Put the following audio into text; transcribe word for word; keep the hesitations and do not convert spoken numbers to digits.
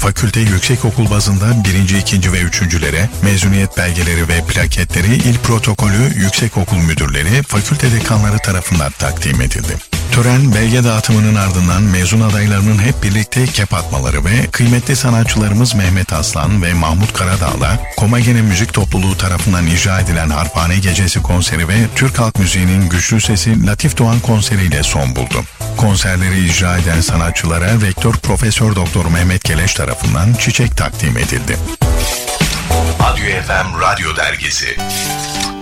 fakülte yüksekokul bazında birinci, ikinci ve üçüncülere mezuniyet belgeleri ve plaketleri il protokolü yüksekokul müdürleri, fakülte dekanları tarafından takdim edildi. Tören, belge dağıtımının ardından mezun adaylarının hep birlikte kep atmaları ve kıymetli sanatçılarımız Mehmet Aslan ve Mahmut Karadağ'la Komagene Müzik Topluluğu tarafından icra edilen Harphane Gecesi konseri ve Türk halk müziğinin güçlü sesi Latif Doğan konseriyle son buldu. Konserleri icra eden sanatçılara Rektör Profesör Doktor Mehmet Keleş tarafından çiçek takdim edildi. Adyo F M Radyo Dergisi.